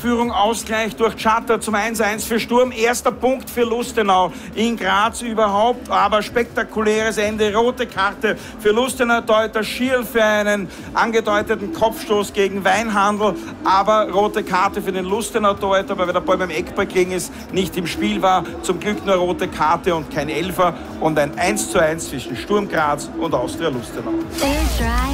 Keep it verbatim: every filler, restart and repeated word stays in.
Führung, Ausgleich durch Chatter zum eins eins für Sturm. Erster Punkt für Lustenau in Graz überhaupt, aber spektakuläres Ende. Rote Karte für Lustenau, Deuter Schierl für einen angedeuteten Kopfstoß gegen Weinhandel, aber rote Karte für den Lustenau Torhüter, weil der Ball beim Eckball gelegen ist, nicht im Spiel war. Zum Glück nur rote Karte und kein Elfer und ein eins zu eins zwischen Sturm Graz und Austria Lustenau.